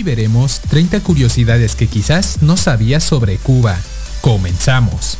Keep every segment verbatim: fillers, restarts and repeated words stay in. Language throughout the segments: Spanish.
Hoy veremos treinta curiosidades que quizás no sabías sobre Cuba. Comenzamos.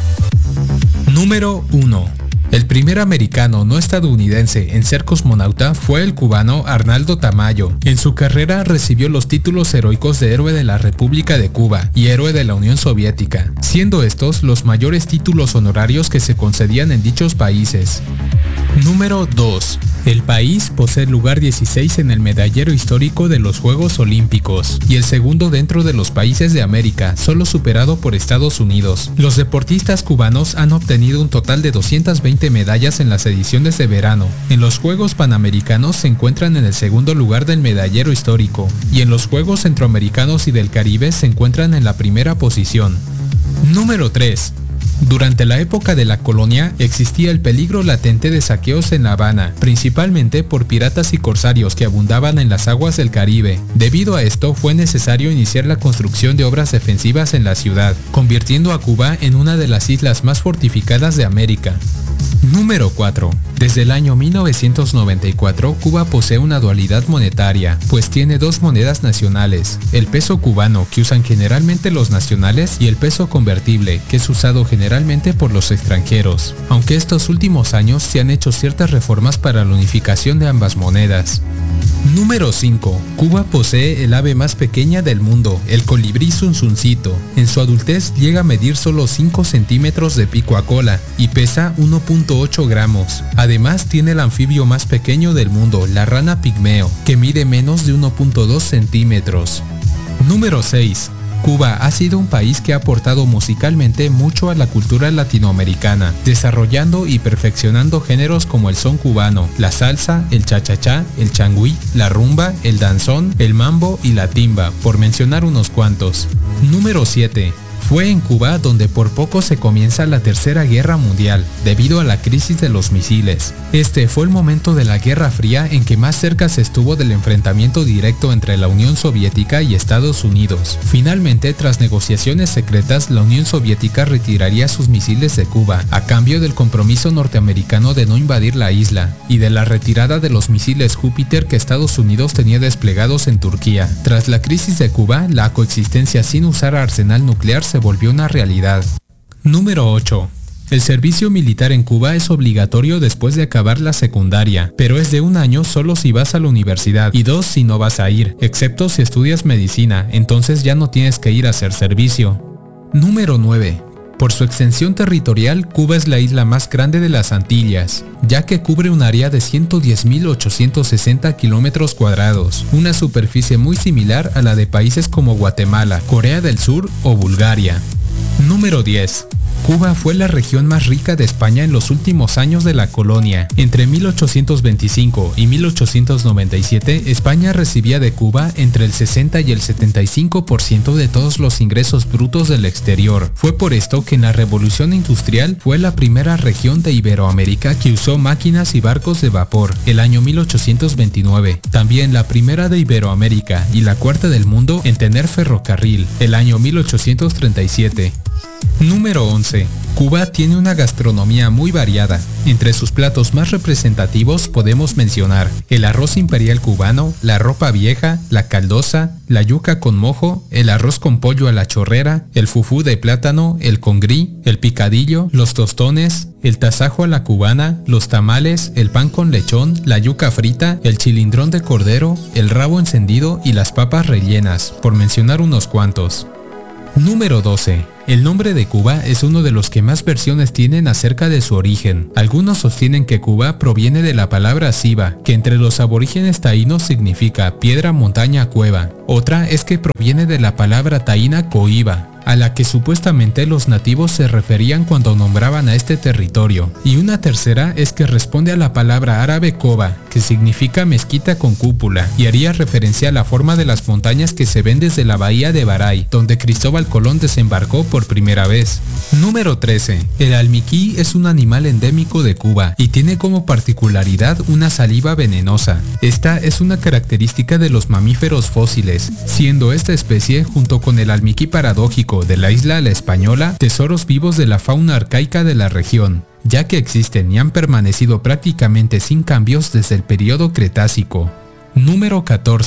Número uno. El primer americano no estadounidense en ser cosmonauta fue el cubano Arnaldo Tamayo. En su carrera recibió los títulos heroicos de Héroe de la República de Cuba y Héroe de la Unión Soviética, siendo estos los mayores títulos honorarios que se concedían en dichos países. Número dos. El país posee el lugar dieciséis en el medallero histórico de los Juegos Olímpicos y el segundo dentro de los países de América, solo superado por Estados Unidos. Los deportistas cubanos han obtenido un total de doscientas veinte medallas en las ediciones de verano. En los Juegos Panamericanos se encuentran en el segundo lugar del medallero histórico y en los Juegos Centroamericanos y del Caribe se encuentran en la primera posición. Número tres. Durante la época de la colonia existía el peligro latente de saqueos en La Habana, principalmente por piratas y corsarios que abundaban en las aguas del Caribe. Debido a esto fue necesario iniciar la construcción de obras defensivas en la ciudad, convirtiendo a Cuba en una de las islas más fortificadas de América. Número cuatro. Desde el año mil novecientos noventa y cuatro, Cuba posee una dualidad monetaria, pues tiene dos monedas nacionales, el peso cubano, que usan generalmente los nacionales, y el peso convertible, que es usado generalmente por los extranjeros, aunque estos últimos años se han hecho ciertas reformas para la unificación de ambas monedas. Número cinco. Cuba posee el ave más pequeña del mundo, el colibrí zunzuncito. En su adultez llega a medir solo cinco centímetros de pico a cola y pesa uno punto ocho gramos. Además tiene el anfibio más pequeño del mundo, la rana pigmeo, que mide menos de uno punto dos centímetros. Número seis. Cuba ha sido un país que ha aportado musicalmente mucho a la cultura latinoamericana, desarrollando y perfeccionando géneros como el son cubano, la salsa, el cha-cha-cha, el changüí, la rumba, el danzón, el mambo y la timba, por mencionar unos cuantos. Número siete. Fue en Cuba donde por poco se comienza la Tercera Guerra Mundial, debido a la crisis de los misiles. Este fue el momento de la Guerra Fría en que más cerca se estuvo del enfrentamiento directo entre la Unión Soviética y Estados Unidos. Finalmente, tras negociaciones secretas, la Unión Soviética retiraría sus misiles de Cuba, a cambio del compromiso norteamericano de no invadir la isla, y de la retirada de los misiles Júpiter que Estados Unidos tenía desplegados en Turquía. Tras la crisis de Cuba, la coexistencia sin usar arsenal nuclear se volvió una realidad. Número ocho. El servicio militar en Cuba es obligatorio después de acabar la secundaria, pero es de un año solo si vas a la universidad y dos si no vas a ir, excepto si estudias medicina, entonces ya no tienes que ir a hacer servicio. Número nueve. Por su extensión territorial, Cuba es la isla más grande de las Antillas, ya que cubre un área de ciento diez mil ochocientos sesenta kilómetros cuadrados, una superficie muy similar a la de países como Guatemala, Corea del Sur o Bulgaria. Número diez. Cuba fue la región más rica de España en los últimos años de la colonia. Entre mil ochocientos veinticinco y mil ochocientos noventa y siete, España recibía de Cuba entre el sesenta y el setenta y cinco por ciento de todos los ingresos brutos del exterior. Fue por esto que en la Revolución Industrial fue la primera región de Iberoamérica que usó máquinas y barcos de vapor, el año mil ochocientos veintinueve. También la primera de Iberoamérica y la cuarta del mundo en tener ferrocarril, el año mil ochocientos treinta y siete. Número once. Cuba tiene una gastronomía muy variada. Entre sus platos más representativos podemos mencionar el arroz imperial cubano, la ropa vieja, la caldosa, la yuca con mojo, el arroz con pollo a la chorrera, el fufú de plátano, el congrí, el picadillo, los tostones, el tasajo a la cubana, los tamales, el pan con lechón, la yuca frita, el chilindrón de cordero, el rabo encendido y las papas rellenas, por mencionar unos cuantos. Número doce. El nombre de Cuba es uno de los que más versiones tienen acerca de su origen. Algunos sostienen que Cuba proviene de la palabra Ciba, que entre los aborígenes taínos significa piedra, montaña, cueva. Otra es que proviene de la palabra taína coiba, a la que supuestamente los nativos se referían cuando nombraban a este territorio. Y una tercera es que responde a la palabra árabe coba, que significa mezquita con cúpula, y haría referencia a la forma de las montañas que se ven desde la bahía de Baray, donde Cristóbal Colón desembarcó por primera vez. Número trece. El almiquí es un animal endémico de Cuba y tiene como particularidad una saliva venenosa. Esta es una característica de los mamíferos fósiles, siendo esta especie, junto con el almiquí paradójico de la isla La Española, tesoros vivos de la fauna arcaica de la región, ya que existen y han permanecido prácticamente sin cambios desde el periodo Cretácico. Número catorce.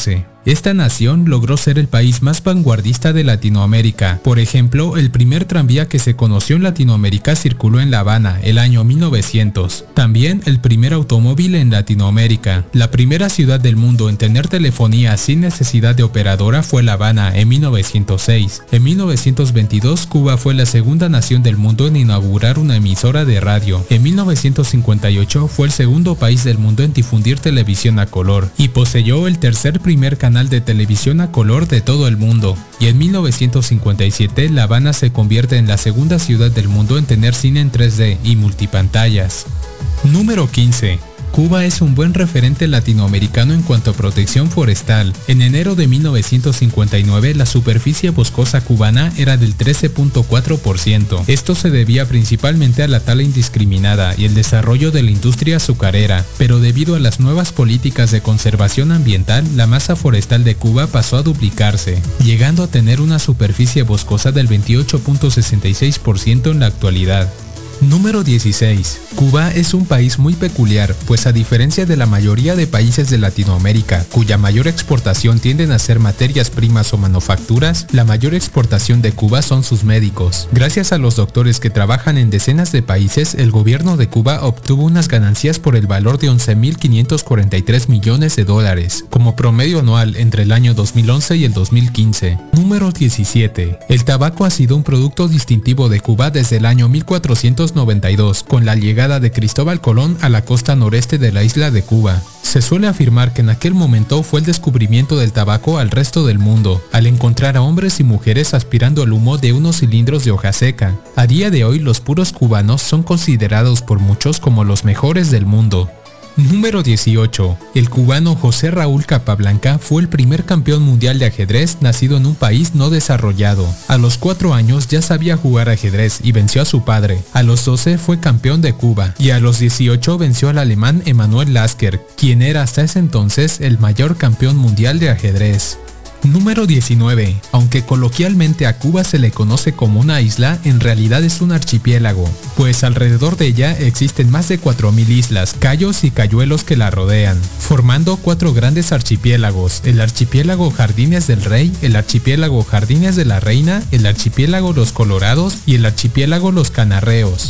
Esta nación logró ser el país más vanguardista de Latinoamérica. Por ejemplo, el primer tranvía que se conoció en Latinoamérica circuló en La Habana el año mil novecientos. También el primer automóvil en Latinoamérica. La primera ciudad del mundo en tener telefonía sin necesidad de operadora fue La Habana en mil novecientos seis. En mil novecientos veintidós, Cuba fue la segunda nación del mundo en inaugurar una emisora de radio. En mil novecientos cincuenta y ocho fue el segundo país del mundo en difundir televisión a color y poseyó el tercer primer canal de televisión a color de todo el mundo, y en mil novecientos cincuenta y siete La Habana se convierte en la segunda ciudad del mundo en tener cine en tres D y multipantallas. Número quince. Cuba es un buen referente latinoamericano en cuanto a protección forestal. En enero de mil novecientos cincuenta y nueve, la superficie boscosa cubana era del trece punto cuatro por ciento. Esto se debía principalmente a la tala indiscriminada y el desarrollo de la industria azucarera, pero debido a las nuevas políticas de conservación ambiental, la masa forestal de Cuba pasó a duplicarse, llegando a tener una superficie boscosa del veintiocho punto sesenta y seis por ciento en la actualidad. Número dieciséis. Cuba es un país muy peculiar, pues a diferencia de la mayoría de países de Latinoamérica, cuya mayor exportación tienden a ser materias primas o manufacturas, la mayor exportación de Cuba son sus médicos. Gracias a los doctores que trabajan en decenas de países, el gobierno de Cuba obtuvo unas ganancias por el valor de once mil quinientos cuarenta y tres millones de dólares, como promedio anual entre el año dos mil once y el dos mil quince. Número diecisiete. El tabaco ha sido un producto distintivo de Cuba desde el año mil cuatrocientos noventa y dos, con la llegada de Cristóbal Colón a la costa noreste de la isla de Cuba. Se suele afirmar que en aquel momento fue el descubrimiento del tabaco al resto del mundo, al encontrar a hombres y mujeres aspirando el humo de unos cilindros de hoja seca. A día de hoy, los puros cubanos son considerados por muchos como los mejores del mundo. Número dieciocho. El cubano José Raúl Capablanca fue el primer campeón mundial de ajedrez nacido en un país no desarrollado. A los cuatro años ya sabía jugar ajedrez y venció a su padre. A los doce fue campeón de Cuba y a los dieciocho venció al alemán Emanuel Lasker, quien era hasta ese entonces el mayor campeón mundial de ajedrez. Número diecinueve. Aunque coloquialmente a Cuba se le conoce como una isla, en realidad es un archipiélago, pues alrededor de ella existen más de cuatro mil islas, cayos y cayuelos que la rodean, formando cuatro grandes archipiélagos: el archipiélago Jardines del Rey, el archipiélago Jardines de la Reina, el archipiélago Los Colorados y el archipiélago Los Canarreos.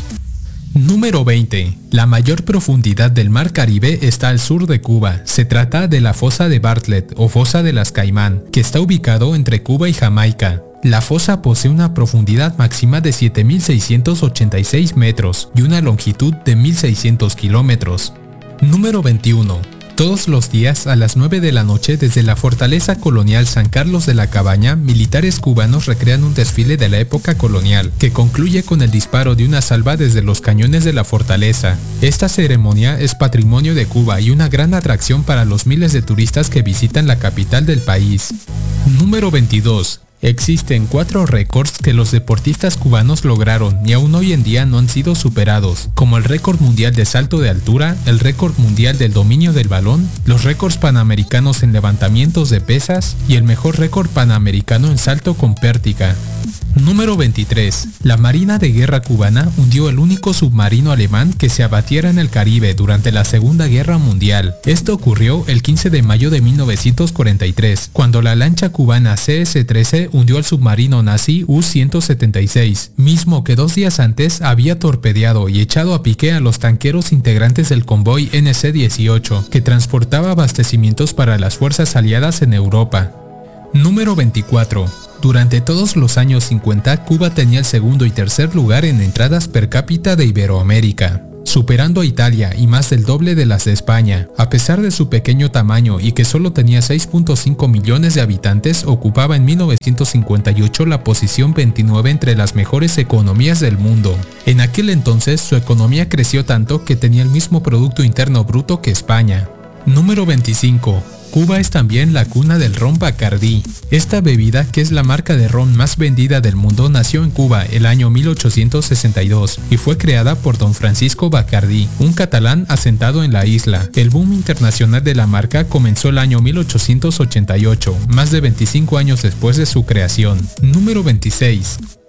Número veinte. La mayor profundidad del mar Caribe está al sur de Cuba. Se trata de la fosa de Bartlett o fosa de las Caimán, que está ubicado entre Cuba y Jamaica. La fosa posee una profundidad máxima de siete mil seiscientos ochenta y seis metros y una longitud de mil seiscientos kilómetros. Número veintiuno. Todos los días a las nueve de la noche desde la fortaleza colonial San Carlos de la Cabaña, militares cubanos recrean un desfile de la época colonial, que concluye con el disparo de una salva desde los cañones de la fortaleza. Esta ceremonia es patrimonio de Cuba y una gran atracción para los miles de turistas que visitan la capital del país. Número veintidós. Existen cuatro récords que los deportistas cubanos lograron y aún hoy en día no han sido superados, como el récord mundial de salto de altura, el récord mundial del dominio del balón, los récords panamericanos en levantamientos de pesas y el mejor récord panamericano en salto con pértiga. Número veintitrés. La Marina de Guerra cubana hundió el único submarino alemán que se abatiera en el Caribe durante la Segunda Guerra Mundial. Esto ocurrió el quince de mayo de mil novecientos cuarenta y tres, cuando la lancha cubana C S trece hundió al submarino nazi U ciento setenta y seis, mismo que dos días antes había torpedeado y echado a pique a los tanqueros integrantes del convoy N C dieciocho, que transportaba abastecimientos para las fuerzas aliadas en Europa. Número veinticuatro. Durante todos los años cincuenta, Cuba tenía el segundo y tercer lugar en entradas per cápita de Iberoamérica, superando a Italia y más del doble de las de España. A pesar de su pequeño tamaño y que solo tenía seis punto cinco millones de habitantes, ocupaba en mil novecientos cincuenta y ocho la posición veintinueve entre las mejores economías del mundo. En aquel entonces, su economía creció tanto que tenía el mismo Producto Interno Bruto que España. Número veinticinco. Cuba es también la cuna del ron Bacardí. Esta bebida, que es la marca de ron más vendida del mundo, nació en Cuba el año mil ochocientos sesenta y dos y fue creada por don Francisco Bacardí, un catalán asentado en la isla. El boom internacional de la marca comenzó el año mil ochocientos ochenta y ocho, más de veinticinco años después de su creación. Número veintiséis.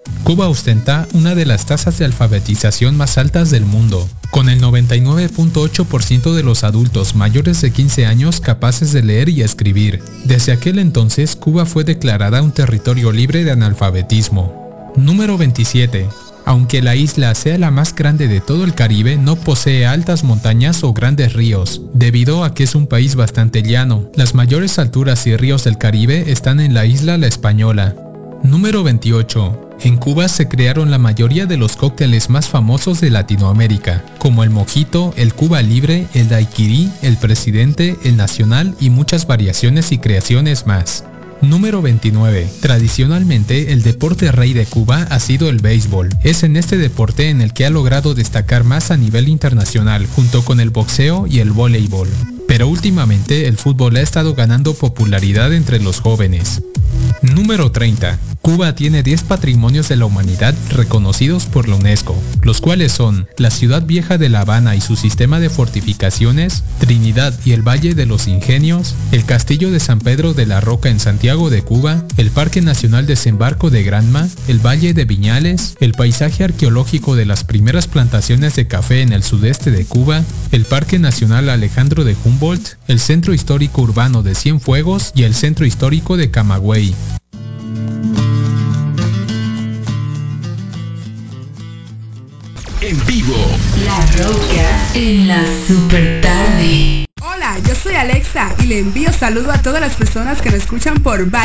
Cuba ostenta una de las tasas de alfabetización más altas del mundo, con el noventa y nueve punto ocho por ciento de los adultos mayores de quince años capaces de leer y escribir. Desde aquel entonces, Cuba fue declarada un territorio libre de analfabetismo. Número veintisiete. Aunque la isla sea la más grande de todo el Caribe, no posee altas montañas o grandes ríos, debido a que es un país bastante llano. Las mayores alturas y ríos del Caribe están en la isla La Española. Número veintiocho. En Cuba se crearon la mayoría de los cócteles más famosos de Latinoamérica, como el mojito, el Cuba Libre, el daiquiri, el presidente, el nacional y muchas variaciones y creaciones más. Número veintinueve. Tradicionalmente, el deporte rey de Cuba ha sido el béisbol. Es en este deporte en el que ha logrado destacar más a nivel internacional, junto con el boxeo y el voleibol. Pero últimamente, el fútbol ha estado ganando popularidad entre los jóvenes. Número treinta. Cuba tiene diez patrimonios de la humanidad reconocidos por la UNESCO, los cuales son la Ciudad Vieja de La Habana y su sistema de fortificaciones, Trinidad y el Valle de los Ingenios, el Castillo de San Pedro de la Roca en Santiago de Cuba, el Parque Nacional Desembarco de Granma, el Valle de Viñales, el paisaje arqueológico de las primeras plantaciones de café en el sudeste de Cuba, el Parque Nacional Alejandro de Humboldt, el Centro Histórico Urbano de Cienfuegos y el Centro Histórico de Camagüey. En vivo, La Roca en la super tarde. Hola, yo soy Alexa y le envío saludo a todas las personas que me escuchan por Bye